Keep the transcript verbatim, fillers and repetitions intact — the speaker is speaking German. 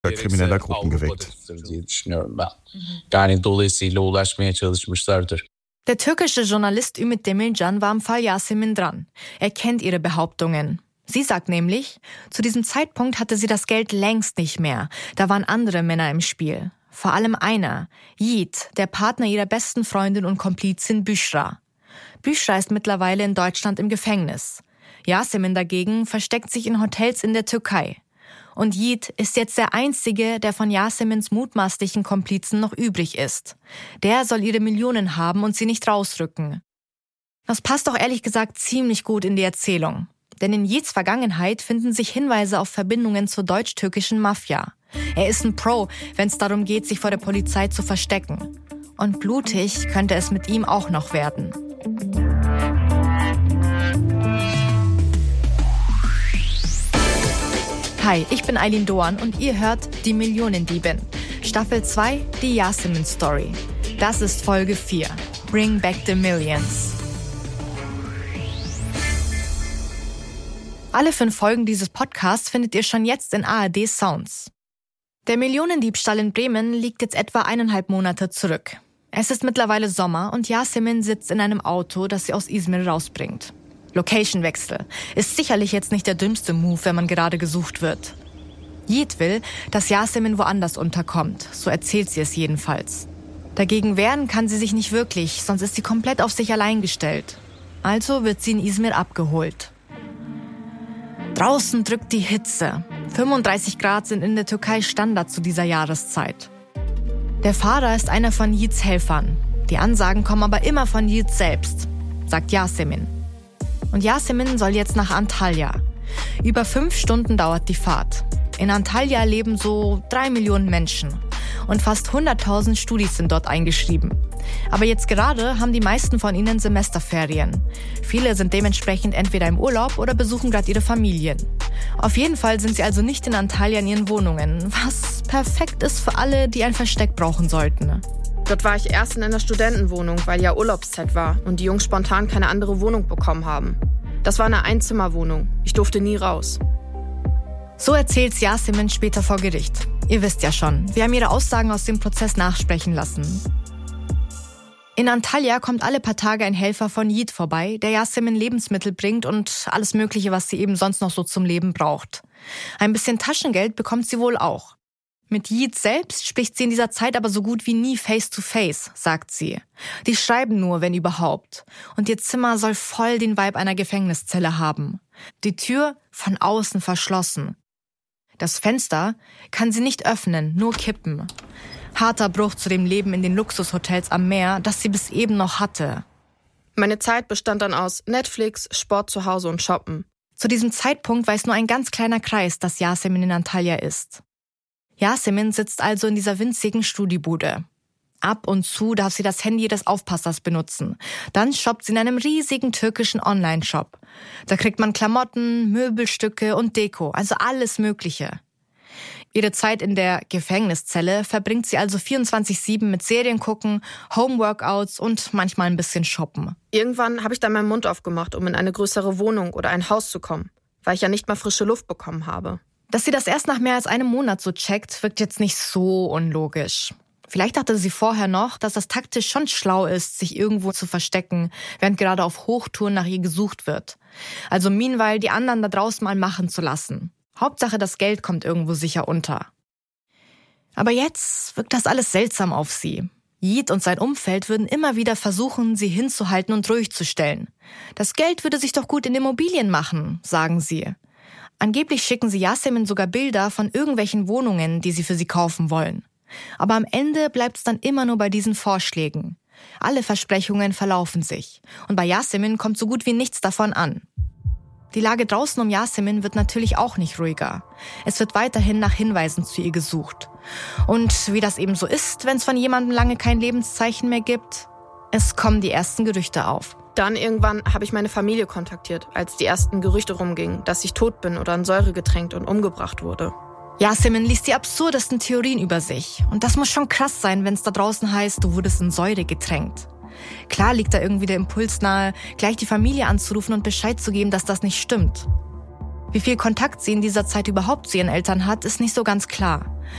krimineller Gruppen geweckt. Der türkische Journalist Ümit Demircan war am Fall Yasemin dran. Er kennt ihre Behauptungen. Sie sagt nämlich, zu diesem Zeitpunkt hatte sie das Geld längst nicht mehr. Da waren andere Männer im Spiel. Vor allem einer, Yiğit, der Partner ihrer besten Freundin und Komplizin Büşra. Büşra ist mittlerweile in Deutschland im Gefängnis. Yasemin dagegen versteckt sich in Hotels in der Türkei. Und Yiğit ist jetzt der Einzige, der von Yasemins mutmaßlichen Komplizen noch übrig ist. Der soll ihre Millionen haben und sie nicht rausrücken. Das passt doch ehrlich gesagt ziemlich gut in die Erzählung. Denn in Yiğits Vergangenheit finden sich Hinweise auf Verbindungen zur deutsch-türkischen Mafia. Er ist ein Pro, wenn es darum geht, sich vor der Polizei zu verstecken. Und blutig könnte es mit ihm auch noch werden. Hi, ich bin Aylin Doan und ihr hört Die Millionendiebin. Staffel zwei, die Yasemin Story. Das ist Folge vier. Bring back the millions. Alle fünf Folgen dieses Podcasts findet ihr schon jetzt in A R D Sounds. Der Millionendiebstahl in Bremen liegt jetzt etwa eineinhalb Monate zurück. Es ist mittlerweile Sommer und Yasemin sitzt in einem Auto, das sie aus Izmir rausbringt. Location-Wechsel ist sicherlich jetzt nicht der dümmste Move, wenn man gerade gesucht wird. Yiğit will, dass Yasemin woanders unterkommt, so erzählt sie es jedenfalls. Dagegen wehren kann sie sich nicht wirklich, sonst ist sie komplett auf sich allein gestellt. Also wird sie in Izmir abgeholt. Draußen drückt die Hitze. fünfunddreißig Grad sind in der Türkei Standard zu dieser Jahreszeit. Der Fahrer ist einer von Yiğits Helfern. Die Ansagen kommen aber immer von Yiğit selbst, sagt Yasemin. Und Yasemin soll jetzt nach Antalya. Über fünf Stunden dauert die Fahrt. In Antalya leben so drei Millionen Menschen. Und fast hunderttausend Studis sind dort eingeschrieben. Aber jetzt gerade haben die meisten von ihnen Semesterferien. Viele sind dementsprechend entweder im Urlaub oder besuchen gerade ihre Familien. Auf jeden Fall sind sie also nicht in Antalya in ihren Wohnungen, was perfekt ist für alle, die ein Versteck brauchen sollten. Dort war ich erst in einer Studentenwohnung, weil ja Urlaubszeit war und die Jungs spontan keine andere Wohnung bekommen haben. Das war eine Einzimmerwohnung. Ich durfte nie raus. So erzählt Yasemin später vor Gericht. Ihr wisst ja schon, wir haben ihre Aussagen aus dem Prozess nachsprechen lassen. In Antalya kommt alle paar Tage ein Helfer von Yiğit vorbei, der Yasemin Lebensmittel bringt und alles Mögliche, was sie eben sonst noch so zum Leben braucht. Ein bisschen Taschengeld bekommt sie wohl auch. Mit Yiğit selbst spricht sie in dieser Zeit aber so gut wie nie face-to-face, sagt sie. Die schreiben nur, wenn überhaupt. Und ihr Zimmer soll voll den Vibe einer Gefängniszelle haben. Die Tür von außen verschlossen. Das Fenster kann sie nicht öffnen, nur kippen. Harter Bruch zu dem Leben in den Luxushotels am Meer, das sie bis eben noch hatte. Meine Zeit bestand dann aus Netflix, Sport zu Hause und Shoppen. Zu diesem Zeitpunkt weiß nur ein ganz kleiner Kreis, dass Yasemin in Antalya ist. Yasemin sitzt also in dieser winzigen Studiebude. Ab und zu darf sie das Handy des Aufpassers benutzen. Dann shoppt sie in einem riesigen türkischen Online-Shop. Da kriegt man Klamotten, Möbelstücke und Deko, also alles Mögliche. Ihre Zeit in der Gefängniszelle verbringt sie also vierundzwanzig sieben mit Serien gucken, Homeworkouts und manchmal ein bisschen shoppen. Irgendwann habe ich dann meinen Mund aufgemacht, um in eine größere Wohnung oder ein Haus zu kommen, weil ich ja nicht mal frische Luft bekommen habe. Dass sie das erst nach mehr als einem Monat so checkt, wirkt jetzt nicht so unlogisch. Vielleicht dachte sie vorher noch, dass das taktisch schon schlau ist, sich irgendwo zu verstecken, während gerade auf Hochtouren nach ihr gesucht wird. Also meanwhile die anderen da draußen mal machen zu lassen. Hauptsache, das Geld kommt irgendwo sicher unter. Aber jetzt wirkt das alles seltsam auf sie. Yiğit und sein Umfeld würden immer wieder versuchen, sie hinzuhalten und ruhig zu stellen. Das Geld würde sich doch gut in Immobilien machen, sagen sie. Angeblich schicken sie Yasemin sogar Bilder von irgendwelchen Wohnungen, die sie für sie kaufen wollen. Aber am Ende bleibt es dann immer nur bei diesen Vorschlägen. Alle Versprechungen verlaufen sich. Und bei Yasemin kommt so gut wie nichts davon an. Die Lage draußen um Yasemin wird natürlich auch nicht ruhiger. Es wird weiterhin nach Hinweisen zu ihr gesucht. Und wie das eben so ist, wenn es von jemandem lange kein Lebenszeichen mehr gibt, es kommen die ersten Gerüchte auf. Dann irgendwann habe ich meine Familie kontaktiert, als die ersten Gerüchte rumgingen, dass ich tot bin oder in Säure getränkt und umgebracht wurde. Yasemin liest die absurdesten Theorien über sich. Und das muss schon krass sein, wenn es da draußen heißt, du wurdest in Säure getränkt. Klar liegt da irgendwie der Impuls nahe, gleich die Familie anzurufen und Bescheid zu geben, dass das nicht stimmt. Wie viel Kontakt sie in dieser Zeit überhaupt zu ihren Eltern hat, ist nicht so ganz klar.